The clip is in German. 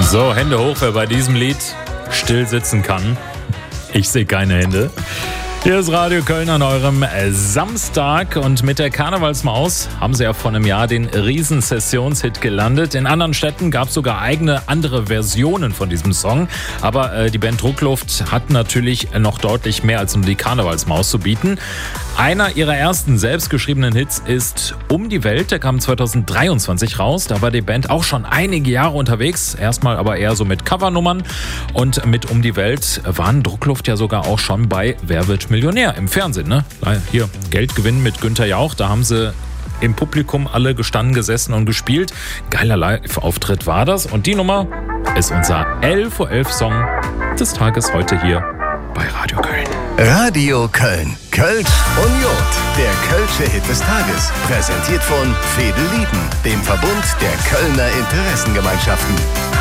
So, Hände hoch, wer bei diesem Lied still sitzen kann. Ich sehe keine Hände. Hier ist Radio Köln an eurem Samstag und mit der Karnevalsmaus haben sie ja vor einem Jahr den Riesensessionshit gelandet. In anderen Städten gab es sogar andere Versionen von diesem Song. Aber die Band Druckluft hat natürlich noch deutlich mehr als nur die Karnevalsmaus zu bieten. Einer ihrer ersten selbstgeschriebenen Hits ist Um die Welt. Der kam 2023 raus. Da war die Band auch schon einige Jahre unterwegs. Erstmal aber eher so mit Covernummern. Und mit Um die Welt waren Druckluft ja sogar auch schon bei Wer wird Millionär im Fernsehen. Ne? Hier, Geld gewinnen mit Günther Jauch. Da haben sie im Publikum alle gestanden, gesessen und gespielt. Geiler Live-Auftritt war das. Und die Nummer ist unser 11:11 Song des Tages heute hier bei Radio Köln. Radio Köln. Kölsch und Jod. Der Kölsche Hit des Tages. Präsentiert von Fedel Lieden, dem Verbund der Kölner Interessengemeinschaften.